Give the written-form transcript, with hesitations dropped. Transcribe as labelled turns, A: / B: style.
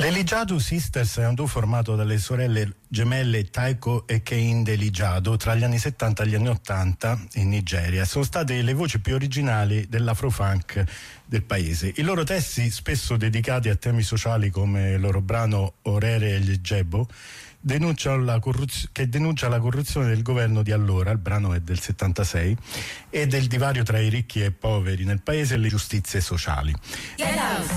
A: Delijadu Sisters è un duo formato dalle sorelle gemelle Taiko e Kein Delijadu tra gli anni 70 e gli anni 80 in Nigeria. Sono state le voci più originali dell'afrofunk del paese. I loro testi, spesso dedicati a temi sociali come il loro brano Orere e gli Jebo, denuncia la corruzione del governo di allora, il brano è del 76, e del divario tra i ricchi e i poveri nel paese e le giustizie sociali.